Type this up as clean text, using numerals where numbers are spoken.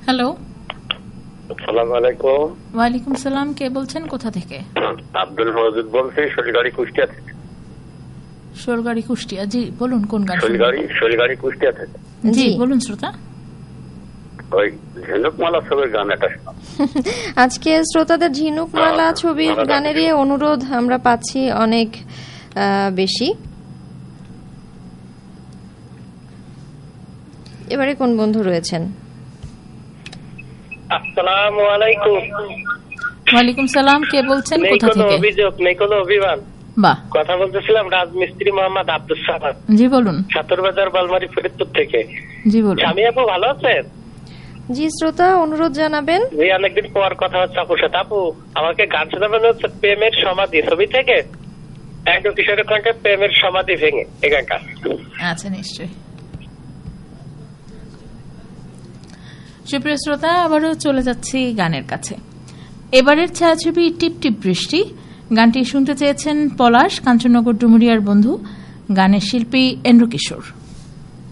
Hello, আসসালামু আলাইকুম। ওয়ালাইকুম সালাম। কে বলছেন, কোথা থেকে? আব্দুল মজিদ বলছি, শৈলগাড়ি কুষ্টিয়া থেকে। শৈলগাড়ি কুষ্টিয়া, জি বলুন কোন গান? শৈলগাড়ি কুষ্টিয়া থেকে, জি বলুন শ্রোতা। ওই ঝিনুকমালা ছবির গান এটা। আজকে শ্রোতাদের ঝিনুকমালা ছবির গানেরই অনুরোধ আমরা পাচ্ছি অনেক বেশি। এবারে কোন বন্ধু রয়েছেন? আসসালামু আলাইকুম। ওয়ালাইকুম সালাম। কে বলছেন, কোথা থেকে? অভিযোগ নেই, কোনো অভিমান। বাহ, কথা বলতেছিলাম রাজমিস্ত্রি মোহাম্মদ আব্দুল সামাদ। জি বলুন। সাতরবাজার বালমারি ফরিদপুর থেকে। জি বলুন। আমি আপু ভালো আছেন? জি শ্রোতা, অনুরোধ জানাবেন। অনেকদিন পর কথা হচ্ছে আপুর সাথে। আপু আমাকে গান শোনাবেন হচ্ছে প্রেমের সমাধি ছবি থেকে, একদম কিশোরের কণ্ঠে প্রেমের সমাধি ভেঙে, এই গানটা। আচ্ছা, নিশ্চয়ই। সুপ্রিয় শ্রোতা, আবারও চলে যাচ্ছি গানের কাছে। এবারের ছায়াছবি টিপ টিপ বৃষ্টি। গানটি শুনতে চেয়েছেন পলাশ, কাঞ্চননগর ডুমুরিয়ার বন্ধু। গানের শিল্পী এন্দ্র কিশোর।